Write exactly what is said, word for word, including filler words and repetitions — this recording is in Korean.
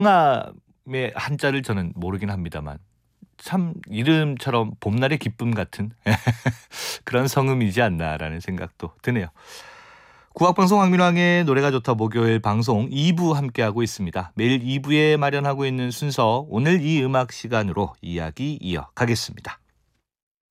성함의 한자를 저는 모르긴 합니다만 참 이름처럼 봄날의 기쁨 같은 그런 성음이지 않나라는 생각도 드네요. 국악방송 황민왕의 노래가 좋다 목요일 방송 이 부 함께하고 있습니다. 매일 이 부에 마련하고 있는 순서 오늘 이 음악 시간으로 이야기 이어가겠습니다.